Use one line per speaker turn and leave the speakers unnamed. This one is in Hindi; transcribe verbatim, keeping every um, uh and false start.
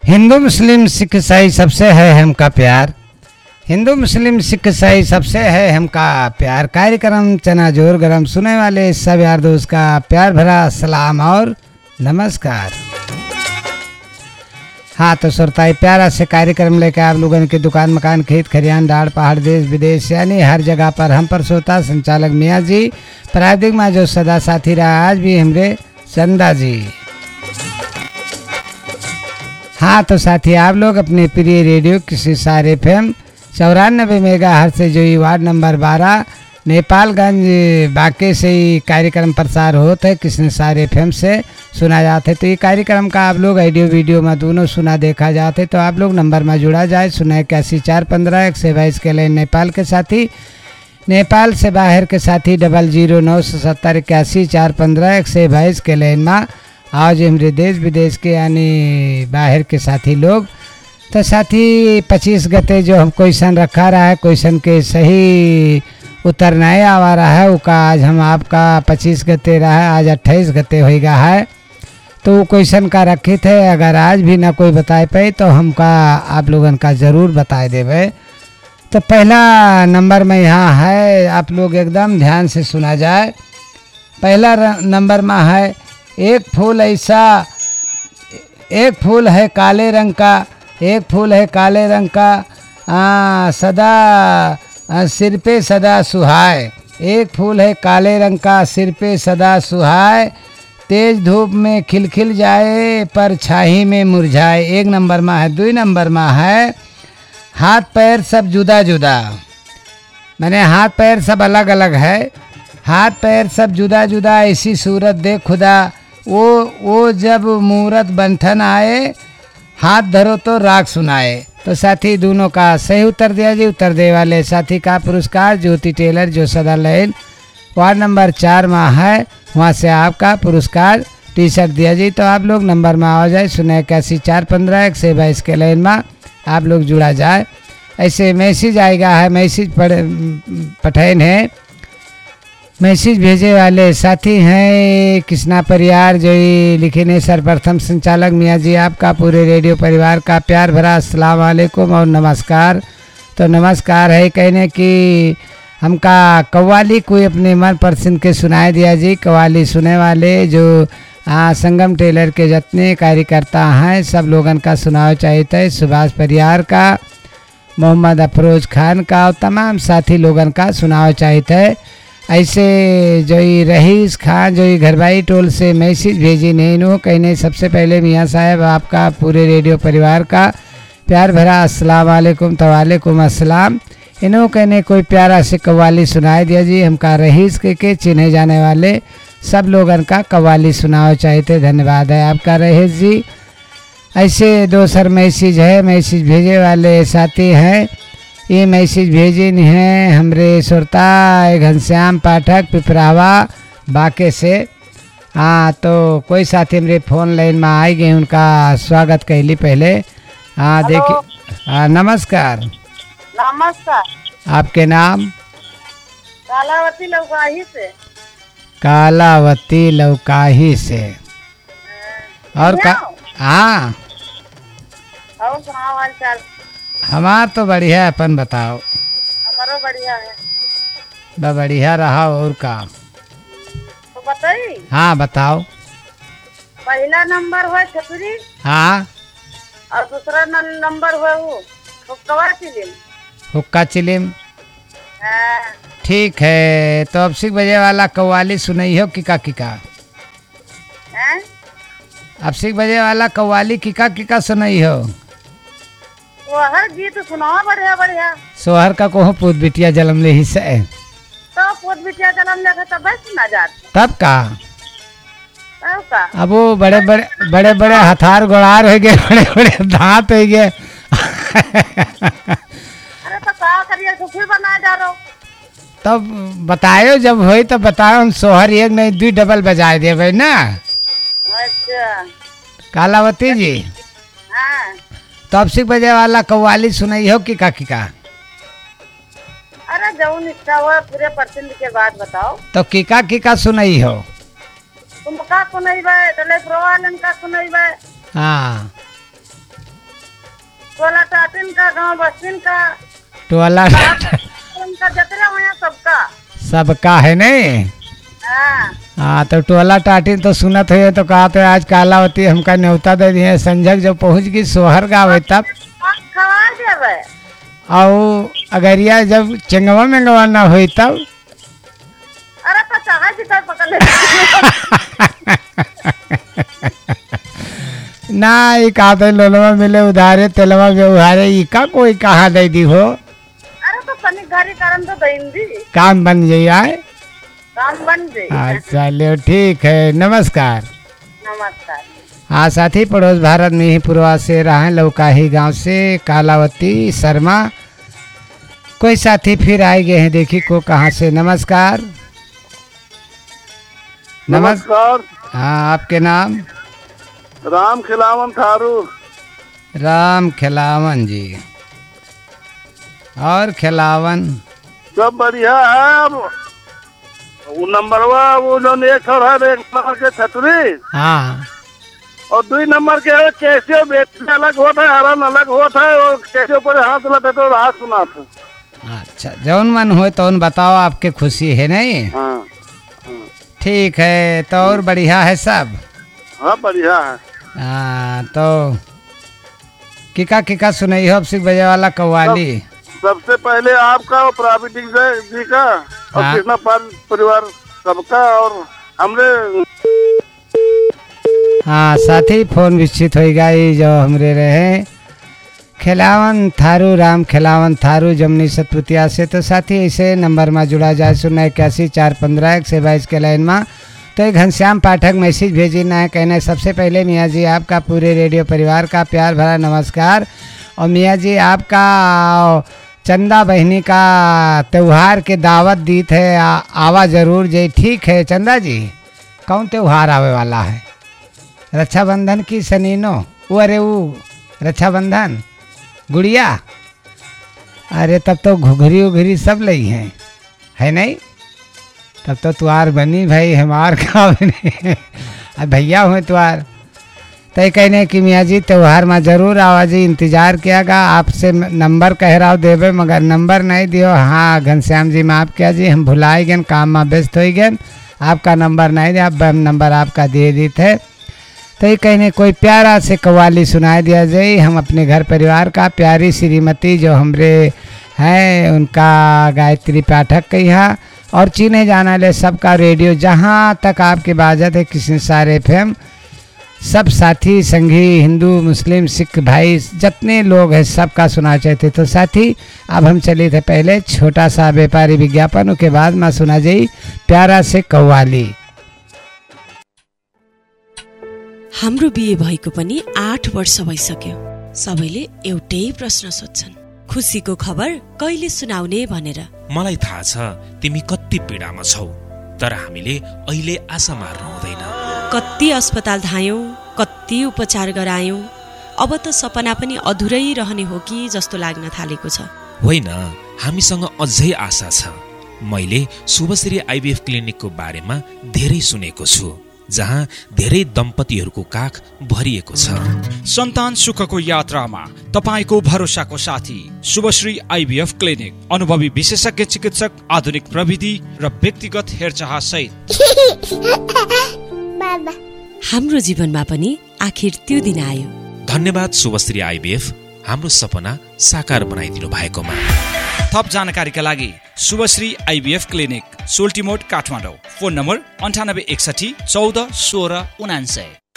हिंदू मुस्लिम सिख ईसाई सबसे है हमका प्यार। हिंदू मुस्लिम सिख ईसाई सबसे है हमका प्यार। कार्यक्रम चना जोर गरम सुनने वाले सब यार दोस्त का प्यार भरा सलाम और नमस्कार। हाँ तो श्रोताई प्यारा से कार्यक्रम लेकर आप लोगों की दुकान मकान खेत खरियान डाड़ पहाड़ देश विदेश यानी हर जगह पर हम पर श्रोता संचालक मियाँ जी प्राविधिक में जो सदा साथी रहा आज भी हमरे चंदा जी। हाँ तो साथी आप लोग अपने प्रिय रेडियो किसी सारे फेम चौरानबे मेगा हर से जो वार्ड नंबर बारह नेपालगंज बाके से ही कार्यक्रम प्रसार होता है किसने सारे फेम से सुना जाते। तो ये कार्यक्रम का आप लोग ऑडियो वीडियो में दोनों सुना देखा जाते तो आप लोग नंबर में जुड़ा जाए सुना इक्यासी चार पंद्रह एक सौ बाईस के लाइन नेपाल के साथी नेपाल से बाहर के साथी डबल जीरो नौ सौ सत्तर इक्यासी चार पंद्रह एक सौ बाईस के लाइन में आज हमारे देश विदेश के यानी बाहर के साथी लोग। तो साथी पच्चीस गते जो हम क्वेश्चन रखा रहा है क्वेश्चन के सही उत्तर नहीं आवा रहा है उसका आज हम आपका पच्चीस गते रहा है आज अट्ठाईस गते होगा है तो वो क्वेश्चन का रखे थे अगर आज भी ना कोई बताए पाए तो हमका आप लोगन का ज़रूर बताए देवे। तो पहला नंबर में यहाँ है आप लोग एकदम ध्यान से सुना जाए। पहला नंबर में है एक फूल ऐसा एक फूल है काले रंग का एक फूल है काले रंग का आ, सदा आ, सिर पे सदा सुहाए। एक फूल है काले रंग का सिर पे सदा सुहाए तेज धूप में खिलखिल जाए पर छाही में मुरझाए। एक नंबर में है। दो नंबर में है हाथ पैर सब जुदा जुदा मैंने हाथ पैर सब अलग अलग है हाथ पैर सब जुदा जुदा ऐसी सूरत दे खुदा वो वो जब मूरत बंधन आए हाथ धरो तो राग सुनाए। तो साथी दोनों का सही उत्तर दिया जी। उत्तर दे वाले साथी का पुरस्कार ज्योति टेलर जो सदा लाइन वार्ड नंबर चार में है वहाँ से आपका पुरस्कार टी शर्ट दिया जी। तो आप लोग नंबर में आ जाए सुना इक्यासी चार पंद्रह एक सौ बाईस के लाइन में आप लोग जुड़ा जाए। ऐसे मैसेज आएगा है मैसेज पढ़ पठाइन है मैसेज भेजे वाले साथी हैं कृष्णा परियार जो लिखे ने सर्वप्रथम संचालक मियाँ जी आपका पूरे रेडियो परिवार का प्यार भरा अस्सलाम वालेकुम और नमस्कार। तो नमस्कार है कहने कि हमका कव्वाली कोई अपने मन पसंद के सुनाए दिया जी। कव्वाली सुने वाले जो आ, संगम टेलर के जितने कार्यकर्ता हैं सब लोगन का सुनाव चाहिए सुभाष परियार का मोहम्मद अफरोज खान का और तमाम साथी लोगन का सुनाव चाहिए। ऐसे जो रहीस खान जो घरबाई टोल से मैसेज भेजी नहीं नो कहने सबसे पहले मियाँ साहब आपका पूरे रेडियो परिवार का प्यार भरा अस्सलाम वालेकुम तो वालेकुम अस्सलाम। इन्हों कहने कोई प्यारा से कव्वाली सुनाए दिया जी। हमका रहीस के, के चिन्हे जाने वाले सब लोगन का कव्वाली सुनाओ चाहिए। धन्यवाद है आपका रहीस जी। ऐसे दोसर मैसेज है मैसेज भेजे वाले साथी हैं ये मैसेज भेजे नहीं है हमरे श्रोता घनश्याम पाठक पिपरावा बाके से। हाँ तो कोई साथी मेरे फ़ोन लाइन में आई गए उनका स्वागत कहली पहले। हाँ देखिए हाँ नमस्कार।
नमस्कार।
आपके नाम?
कालावती लौकाही से।
कालावती लौकाही से और का हाँ
और सुनाओ हाल चाल?
हमार तो बढ़िया है अपन बताओ?
हमारो बढ़िया है।
ब बढ़िया रहा और का
तो बताई?
हाँ बताओ।
पहला नंबर हुआ छतरी
हाँ
और दूसरा नंबर हुआ वो हुक्का चिलिम।
हुक्का चिलिम
हाँ।
ठीक है तो अब सिख बजे वाला कव्वाली सुनई हो किका किका?
हैं?
अब सिख बजे वाला कव्वाली किका किका सुनई हो?
सोहर गीत सुनाओ बढ़िया बढ़िया।
सोहर का कोहो पूत बिटिया जन्म ले ही से
तो पूत बिटिया जन्म लेके तब बस सुना जाती
तब का
तब का
अब वो बड़े बड़े बड़े बड़े हथार गोड़ार हो गए बड़े बड़े दांत हो गए।
अरे तो क्या करिए सुखी बनाए जा रहा
तब बतायो जब होई तो बताओ हम सोहर एक नहीं दो डबल बजाए देवे ना।
अच्छा
कालावती जी
हाँ
तो अब सिख बजे वाला कव्वाली सुनाई हो कि का की का?
अरे जौन इच्छा हो पूरे परसेंट के बाद बताओ।
तो किका किका सुनाई हो?
तुम का सुनाई बे दले प्रोवालन का सुनाई बे
हाँ
गाँव बस्तीन का
टोला
उनका जतरा हुआ सबका
सबका है नहीं।
हाँ
हाँ तो टोला टाटी तो सुनत हुए तो कहा तो आज कालावती हमका न्योता दे दिए संजक जब पहुँच गई सोहर गाँव तब
खवा देवे
और अगरिया जब चंगवा मेंगवा ना हुई तब
अरे पचास जी का पकड़ ले
ना ये कहा तो लोलवा मिले उधारे तेलवा व्यवहारे ई का कोई कहा दे दी हो।
अरे तो तनी घरी करन तो दईन दी
काम बन जाए
काम बन जाए।
चलो ठीक है नमस्कार।
नमस्कार।
हाँ साथी पड़ोस भारत में ही पूर्वा से रहा लौकाही गांव से कालावती शर्मा। कोई साथी फिर आए गए हैं देखी को कहाँ से। नमस्कार।
नमस्कार।
हाँ आपके नाम?
राम खिलावन थारू।
राम खिलावन जी और खिलावन
सब बढ़िया है। अब वो नंबरवा वो जो एक है एक नंबर के छतरी
हाँ
और दो नंबर के है कैसे बेचने अलग होता है हरन अलग होता है और कैसे ऊपर हाथ लगे तो हाथ सुना था।
अच्छा जौन मन हो तो बताओ आपके खुशी है नहीं।
हाँ
ठीक है तो और बढ़िया है सब।
हाँ बढ़िया है।
हाँ तो किका किका सुनाई हो अब सिख बजे वाला कव्वाली।
सबसे पहले आपका और प्राविधिक जी का और
हाँ।
कृष्णा पाल परिवार सबका और हमरे।
हाँ साथी फोन विकसित हो गई जो हमरे रहे खिलावन थारू राम खिलावन थारू जमनी सतपुतिया से। तो साथी ऐसे नंबर में जुड़ा जाए शून्य इक्यासी चार पंद्रह एक से बाईस के लाइन में। तो एक घनश्याम पाठक मैसेज भेजना है कहना है सबसे पहले मियाँ जी आपका पूरे रेडियो परिवार का प्यार भरा नमस्कार। और मियाँ जी आपका चंदा बहनी का त्यौहार के दावत दी थे आ, आवा जरूर जी। ठीक है चंदा जी कौन त्यौहार आवे वाला है? रक्षाबंधन की सनीनो वो अरे वो रक्षाबंधन गुड़िया। अरे तब तो घुघरी उघरी सब लई हैं है नहीं। तब तो तुआर बनी भाई हमार का बने अब भैया हुए तुआर। तो कहने कि मियाँ जी त्यौहार में ज़रूर आवाजी इंतज़ार कियागा। आपसे नंबर कह रहा हूँ देवे मगर नंबर नहीं दियो। हाँ घनश्याम जी माफ़ किया जी हम भुलाए गए काम में व्यस्त हो गए आपका नंबर नहीं दिया। अब नंबर आपका दे दी थे। तो ये कहने कोई प्यारा से कव्वाली सुनाई दिया जाए। हम अपने घर परिवार का प्यारी श्रीमती जो हमरे हैं उनका गायत्री पाठक के यहाँ और चीने जाना ले सबका रेडियो जहाँ तक आपकी बाजत है किसी सारे फेम सब साथी संगी हिंदू मुस्लिम सिख भाई जितने लोग हैं सबका सुना चाहते। तो साथी अब हम चले थे पहले छोटा सा व्यापारी विज्ञापन के बाद में सुना जाई प्यारा से कव्वाली।
हाम्रो बिहे भएको पनि आठ वर्ष भइसक्यो। सबैले एउटै प्रश्न सोध्छन् खुसीको खबर कहिले सुनाउने भनेर।
मलाई थाहा छ तिमी कति पीडामा छौ तर हामीले अहिले आशा मार्नु हुँदैन।
कति अस्पताल धायौं कति उपचार गरायौं अब त सपना पनि अधुरै रहने हो कि जस्तो लाग्न थालेको छ।
होइन हामीसँग अझै आशा छ। मैले शुभश्री आइभीएफ क्लिनिकको बारेमा धेरै सुनेको छु जहाँ धेरै दम्पतिहरूको काख भरिएको छ।
सन्तान सुखको यात्रामा तपाईको भरोसाको साथी शुभश्री आइभीएफ क्लिनिक अनुभवी विशेषज्ञ चिकित्सक आधुनिक प्रविधि र व्यक्तिगत हेरचाह सहित।
हाम्रो जीवनमा पनि आखिर त्यो दिन आयो।
धन्यवाद शुभश्री आइभीएफ हाम्रो सपना साकार बनाइदिनु भएकोमा।
थप जानकारीका लागि Shubhashree IVF clinic सोल्टिमोड Kathmandu. Phone number अन्ठानब्बे एकसठी चौध सोह्र उनान्सय।